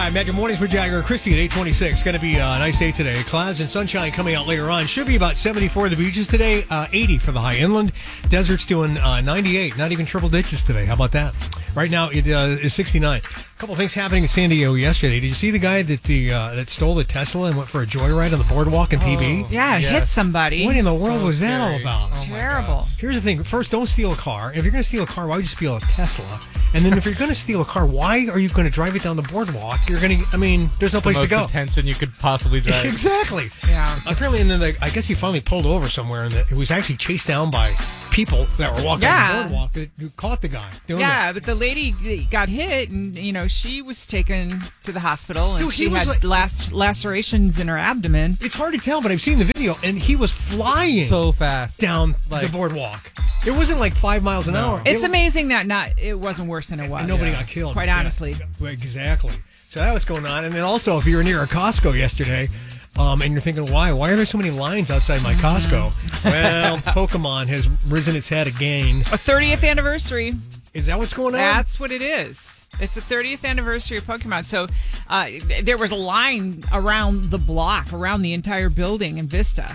Hi, Magic Mornings with Jagger and Christy at 8:26. Going to be a nice day today. Clouds and sunshine coming out later on. Should be about 74 at the beaches today, 80 for the high inland. Desert's doing 98, not even triple digits today. How about that? Right now it is 69. A couple things happening in San Diego yesterday. Did you see the guy that stole the Tesla and went for a joyride on the boardwalk in PB? Yeah, it hit somebody. What in the world was that all about? Terrible. Here's the thing. First, don't steal a car. If you're going to steal a car, why would you steal a Tesla? And then if you're going to steal a car, why are you going to drive it down the boardwalk? There's no place to go. The most attention you could possibly drive. Exactly. Yeah. Apparently, and then I guess he finally pulled over somewhere, and it was actually chased down by people that were walking on the boardwalk who caught the guy doing that. But the lady got hit, and she was taken to the hospital, and Dude, she had lacerations in her abdomen. It's hard to tell, but I've seen the video, and he was flying so fast down the boardwalk. It wasn't like 5 miles an hour. It's amazing that it wasn't worse than it was. And nobody got killed. Quite honestly. Yeah, exactly. So that was going on. And then also, if you were near a Costco yesterday, and you're thinking, why are there so many lines outside my Costco? Well, Pokemon has risen its head again. A 30th anniversary. Is that what's going on? That's what it is. It's the 30th anniversary of Pokemon. So there was a line around the block, around the entire building in Vista.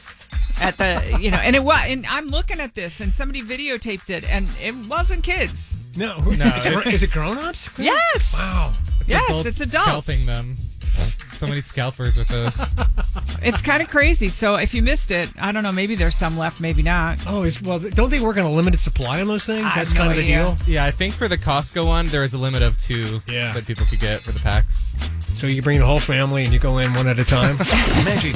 At the, and I'm looking at this, and somebody videotaped it, and it wasn't kids. No. Is it grown-ups? Yes. Wow. It's adults. Scalping them. So many scalpers with this. It's kind of crazy. So if you missed it, I don't know, maybe there's some left, maybe not. Oh, don't they work on a limited supply on those things? That's kind of the deal? Yeah, I think for the Costco one, there is a limit of 2 that people could get for the packs. So you bring the whole family and you go in one at a time? Magic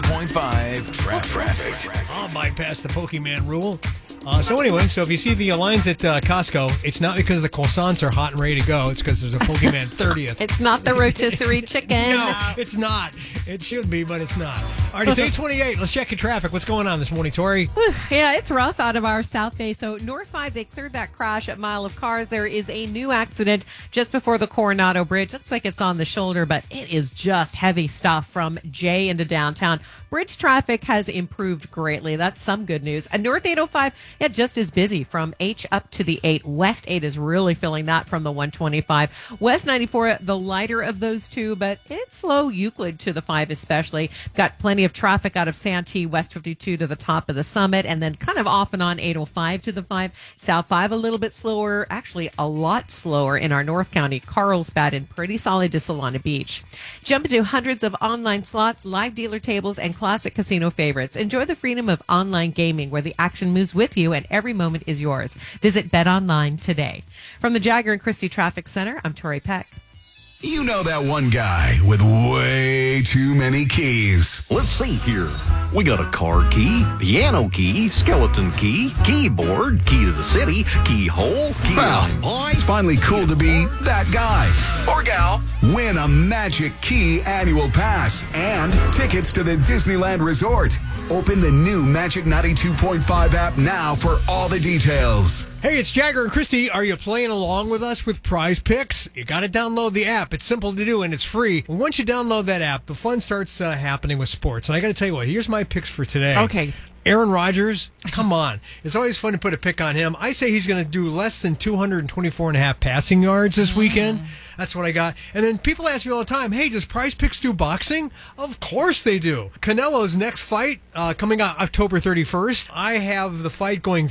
92.5 Traffic. I'll bypass the Pokemon rule. So if you see the lines at Costco, it's not because the croissants are hot and ready to go. It's because there's a Pokemon 30th. It's not the rotisserie chicken. No, it's not. It should be, but it's not. All right, it's 8:28. Let's check your traffic. What's going on this morning, Tori? Yeah, it's rough out of our South Bay. So North 5, they cleared that crash at Mile of Cars. There is a new accident just before the Coronado Bridge. Looks like it's on the shoulder, but it is just heavy stuff from J into downtown. Bridge traffic has improved greatly. That's some good news. And North 805, just as busy from H up to the 8. West 8 is really filling that from the 125. West 94, the lighter of those two, but it's slow. Euclid to the 5 especially. Got plenty of traffic out of Santee, West 52 to the top of the Summit, and then kind of off and on 805 to the 5. South 5 a little bit slower, actually a lot slower in our North County. Carlsbad and pretty solid to Solana Beach. Jump into hundreds of online slots, live dealer tables, and classic casino favorites. Enjoy the freedom of online gaming where the action moves with you and every moment is yours. Visit BetOnline today. From the Jagger and Christie Traffic Center, I'm Tori Peck. You know that one guy with way too many keys. Let's see here. We got a car key, piano key, skeleton key, keyboard, key to the city, keyhole, key to the it's finally cool to be that guy or gal. Win a Magic Key annual pass and tickets to the Disneyland Resort. Open the new Magic 92.5 app now for all the details. Hey, it's Jagger and Christy. Are you playing along with us with Prize Picks? You got to download the app. It's simple to do and it's free. And once you download that app, the fun starts happening with sports. And I got to tell you what, here's my picks for today. Okay. Aaron Rodgers, come on. It's always fun to put a pick on him. I say he's going to do less than 224.5 passing yards this weekend. That's what I got. And then people ask me all the time, hey, does Prize Picks do boxing? Of course they do. Canelo's next fight coming out October 31st. I have the fight going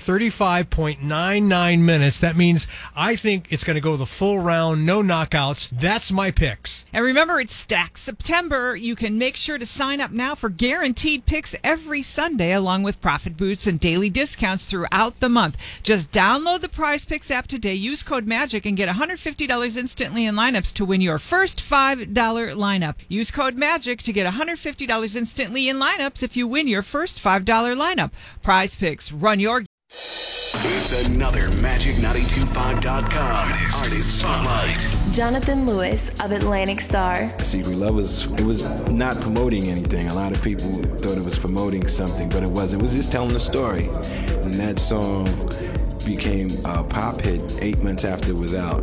35.99 minutes. That means I think it's going to go the full round, no knockouts. That's my picks. And remember, it's Stack September. You can make sure to sign up now for guaranteed picks every Sunday, along with profit boosts and daily discounts throughout the month. Just download the Prize Picks app today, use code MAGIC, and get $150 instantly in lineups to win your first $5 lineup. Use code MAGIC to get $150 instantly in lineups if you win your first $5 lineup. Prize Picks, run your... It's another Magic925.com Artist Spotlight. Jonathan Lewis of Atlantic Star. Secret Love was not promoting anything. A lot of people thought it was promoting something, but it wasn't. It was just telling a story. And that song became a pop hit 8 months after it was out.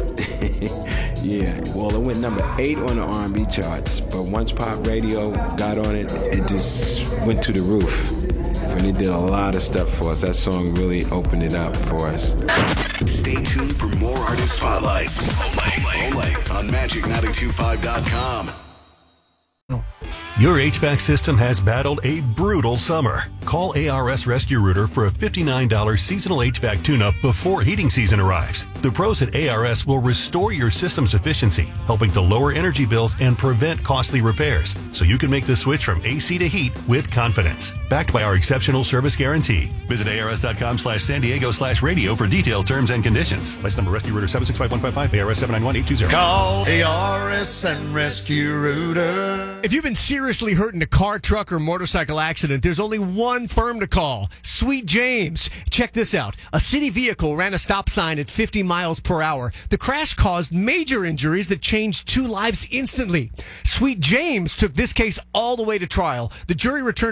Yeah, well, it went number 8 on the R&B charts, but once pop radio got on it, it just went to the roof. and they did a lot of stuff for us. That song really opened it up for us. Stay tuned for more artist spotlights only on Magic925.com. Your HVAC system has battled a brutal summer. Call ARS Rescue Rooter for a $59 seasonal HVAC tune-up before heating season arrives. The pros at ARS will restore your system's efficiency, helping to lower energy bills and prevent costly repairs, so you can make the switch from AC to heat with confidence. Backed by our exceptional service guarantee. Visit ARS.com/San Diego/radio for detailed terms and conditions. License number Rescue Rooter 765155, ARS 791820. Call ARS and Rescue Rooter. If you've been seriously hurt in a car, truck, or motorcycle accident, there's only one firm to call. Sweet James. Check this out. A city vehicle ran a stop sign at 50 miles per hour. The crash caused major injuries that changed 2 lives instantly. Sweet James took this case all the way to trial. The jury returned